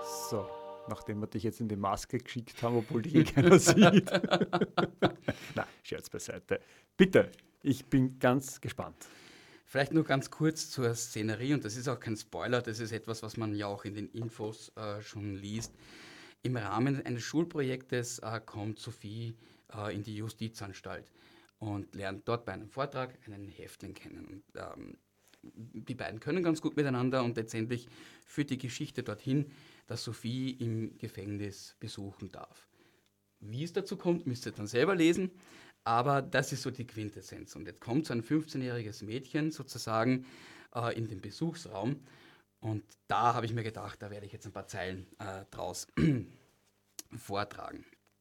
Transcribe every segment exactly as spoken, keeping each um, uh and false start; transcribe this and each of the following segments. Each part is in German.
So, nachdem wir dich jetzt in die Maske geschickt haben, obwohl dich eh keiner sieht. Na, Scherz beiseite. Bitte, ich bin ganz gespannt. Vielleicht nur ganz kurz zur Szenerie, und das ist auch kein Spoiler, das ist etwas, was man ja auch in den Infos äh, schon liest. Im Rahmen eines Schulprojektes äh, kommt Sophie äh, in die Justizanstalt und lernt dort bei einem Vortrag einen Häftling kennen. Und, ähm, die beiden können ganz gut miteinander und letztendlich führt die Geschichte dorthin, dass Sophie im Gefängnis besuchen darf. Wie es dazu kommt, müsst ihr dann selber lesen, aber das ist so die Quintessenz. Und jetzt kommt so ein fünfzehnjähriges Mädchen sozusagen äh, in den Besuchsraum und da habe ich mir gedacht, da werde ich jetzt ein paar Zeilen äh, draus vortragen.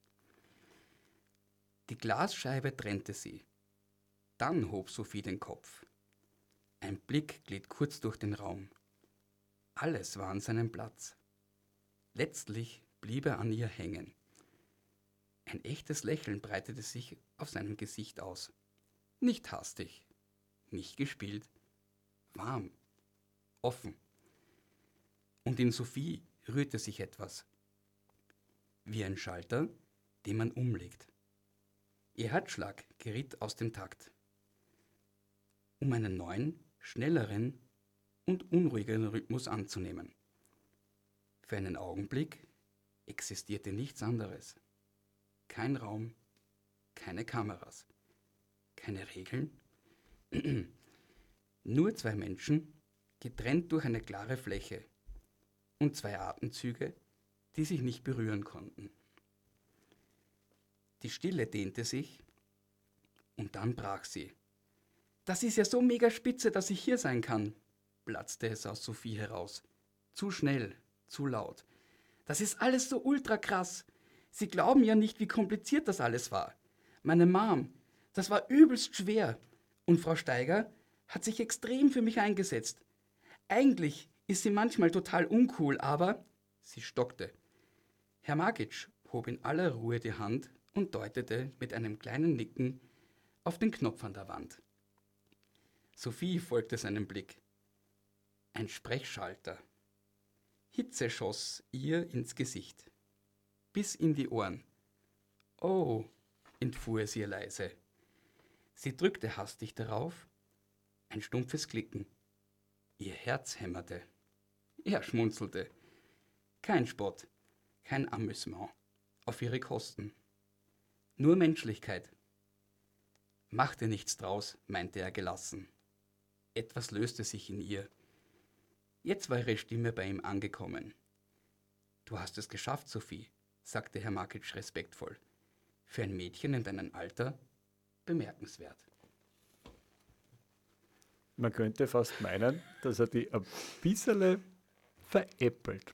Die Glasscheibe trennte sie. Dann hob Sophie den Kopf. Ein Blick glitt kurz durch den Raum. Alles war an seinem Platz. Letztlich blieb er an ihr hängen. Ein echtes Lächeln breitete sich auf seinem Gesicht aus. Nicht hastig, nicht gespielt, warm, offen. Und in Sophie rührte sich etwas. Wie ein Schalter, den man umlegt. Ihr Herzschlag geriet aus dem Takt. Um einen neuen, schnelleren und unruhigeren Rhythmus anzunehmen. Für einen Augenblick existierte nichts anderes. Kein Raum, keine Kameras, keine Regeln. Nur zwei Menschen, getrennt durch eine klare Fläche und zwei Atemzüge, die sich nicht berühren konnten. Die Stille dehnte sich und dann brach sie. Das ist ja so mega spitze, dass ich hier sein kann, platzte es aus Sophie heraus. Zu schnell, zu laut. Das ist alles so ultra krass. Sie glauben ja nicht, wie kompliziert das alles war. Meine Mom, das war übelst schwer. Und Frau Steiger hat sich extrem für mich eingesetzt. Eigentlich ist sie manchmal total uncool, aber... Sie stockte. Herr Markic hob in aller Ruhe die Hand und deutete mit einem kleinen Nicken auf den Knopf an der Wand. Sophie folgte seinem Blick. Ein Sprechschalter. Hitze schoss ihr ins Gesicht. Bis in die Ohren. Oh, entfuhr es ihr leise. Sie drückte hastig darauf. Ein stumpfes Klicken. Ihr Herz hämmerte. Er schmunzelte. Kein Spott, kein Amüsement. Auf ihre Kosten. Nur Menschlichkeit. Mach dir nichts draus, meinte er gelassen. Etwas löste sich in ihr. Jetzt war ihre Stimme bei ihm angekommen. Du hast es geschafft, Sophie, sagte Herr Markic respektvoll. Für ein Mädchen in deinem Alter bemerkenswert. Man könnte fast meinen, dass er die ein bisschen veräppelt.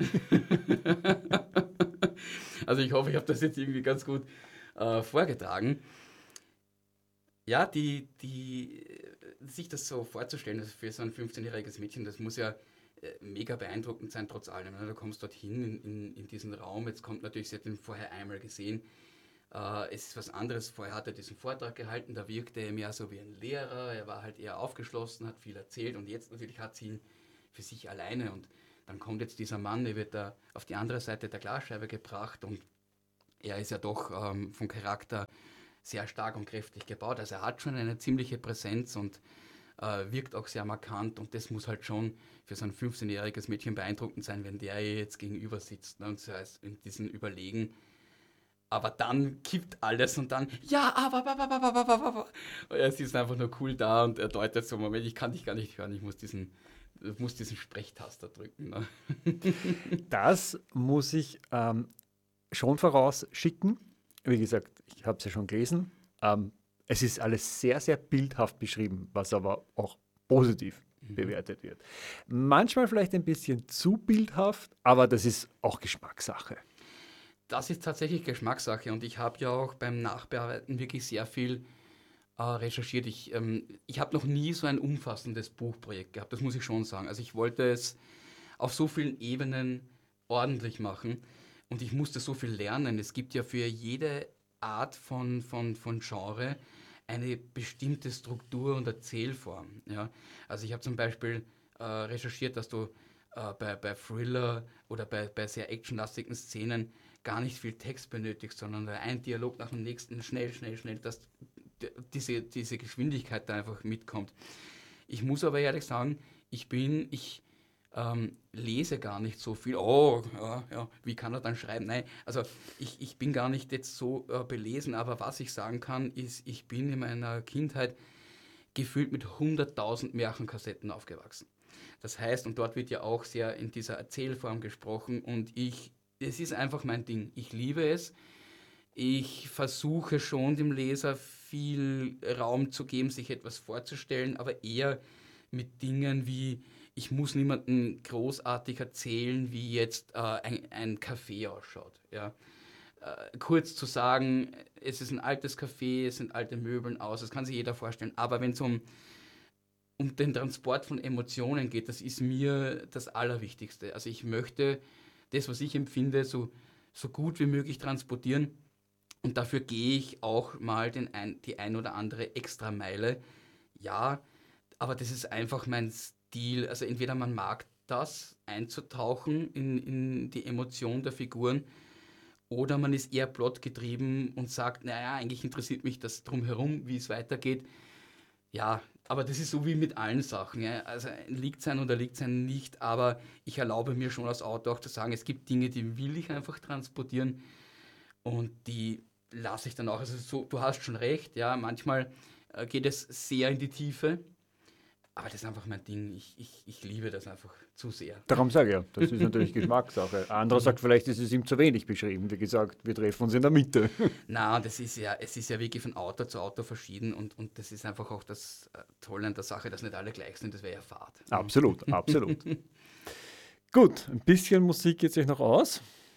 Also ich hoffe, ich habe das jetzt irgendwie ganz gut äh, vorgetragen. Ja, die, die, sich das so vorzustellen, also für so ein fünfzehnjähriges Mädchen, das muss ja äh, mega beeindruckend sein, trotz allem. Ne? Du kommst dorthin in, in, in diesen Raum, jetzt kommt natürlich, sie hat ihn vorher einmal gesehen, äh, es ist was anderes, vorher hat er diesen Vortrag gehalten, da wirkte er mehr so wie ein Lehrer, er war halt eher aufgeschlossen, hat viel erzählt und jetzt natürlich hat sie ihn für sich alleine und dann kommt jetzt dieser Mann, der wird da auf die andere Seite der Glasscheibe gebracht und er ist ja doch ähm, vom Charakter sehr stark und kräftig gebaut. Also er hat schon eine ziemliche Präsenz und äh, wirkt auch sehr markant und das muss halt schon für so ein fünfzehnjähriges Mädchen beeindruckend sein, wenn der ihr jetzt gegenüber sitzt, ne, und so heißt in diesen Überlegen. Aber dann kippt alles und dann, ja, aber, aber, aber, aber, aber, aber. Er ist einfach nur cool da und er deutet so, Moment, ich kann dich gar nicht hören, ich muss diesen, ich muss diesen Sprechtaster drücken. Ne? Das muss ich ähm, schon vorausschicken. Wie gesagt, ich habe es ja schon gelesen. Ähm, es ist alles sehr, sehr bildhaft beschrieben, was aber auch positiv mhm. bewertet wird. Manchmal vielleicht ein bisschen zu bildhaft, aber das ist auch Geschmackssache. Das ist tatsächlich Geschmackssache und ich habe ja auch beim Nachbearbeiten wirklich sehr viel äh, recherchiert. Ich, ähm, ich habe noch nie so ein umfassendes Buchprojekt gehabt, das muss ich schon sagen. Also ich wollte es auf so vielen Ebenen ordentlich machen und ich musste so viel lernen. Es gibt ja für jede Art von, von, von Genre eine bestimmte Struktur und Erzählform. Ja? Also ich habe zum Beispiel äh, recherchiert, dass du äh, bei, bei Thriller oder bei, bei sehr actionlastigen Szenen gar nicht viel Text benötigt, sondern ein Dialog nach dem nächsten, schnell, schnell, schnell, dass d- diese, diese Geschwindigkeit da einfach mitkommt. Ich muss aber ehrlich sagen, ich bin, ich ähm, lese gar nicht so viel. Oh, ja, ja, wie kann er dann schreiben? Nein, also ich, ich bin gar nicht jetzt so äh, belesen, aber was ich sagen kann, ist, ich bin in meiner Kindheit gefühlt mit hunderttausend Märchenkassetten aufgewachsen. Das heißt, und dort wird ja auch sehr in dieser Erzählform gesprochen und ich, es ist einfach mein Ding. Ich liebe es. Ich versuche schon dem Leser viel Raum zu geben, sich etwas vorzustellen, aber eher mit Dingen wie, ich muss niemandem großartig erzählen, wie jetzt äh, ein, ein Café ausschaut. Ja. Äh, kurz zu sagen, es ist ein altes Café, es sind alte Möbeln aus, das kann sich jeder vorstellen, aber wenn es um um den Transport von Emotionen geht, das ist mir das Allerwichtigste. Also ich möchte das, was ich empfinde, so, so gut wie möglich transportieren und dafür gehe ich auch mal den ein, die ein oder andere Extrameile. Ja, aber das ist einfach mein Stil. Also entweder man mag das, einzutauchen in, in die Emotion der Figuren, oder man ist eher plotgetrieben und sagt, naja, eigentlich interessiert mich das drumherum, wie es weitergeht. Ja, aber das ist so wie mit allen Sachen. Ja. Also liegt sein oder liegt sein nicht, aber ich erlaube mir schon als Autor auch zu sagen, es gibt Dinge, die will ich einfach transportieren und die lasse ich dann auch. Also so, du hast schon recht, ja, manchmal äh, geht es sehr in die Tiefe, aber das ist einfach mein Ding. Ich, ich, ich liebe das einfach zu sehr. Darum sage ich ja, das ist natürlich Geschmackssache. Ein anderer sagt, vielleicht ist es ihm zu wenig beschrieben. Wie gesagt, wir treffen uns in der Mitte. Na, das ist ja, es ist ja wirklich von Autor zu Autor verschieden und, und das ist einfach auch das äh, Tolle an der Sache, dass nicht alle gleich sind, das wäre ja fad. Absolut, absolut. Gut, ein bisschen Musik geht sich noch aus.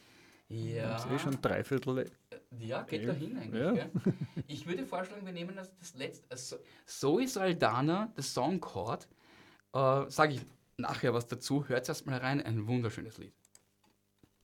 Ja. Das ist eh schon dreiviertel. Ja, geht Ja. dahin eigentlich. Ja. Gell? Ich würde vorschlagen, wir nehmen das, das letzte. Also, Zoe Saldana, The Song Chord. Äh, Sage ich nachher was dazu. Hört erst mal rein, ein wunderschönes Lied.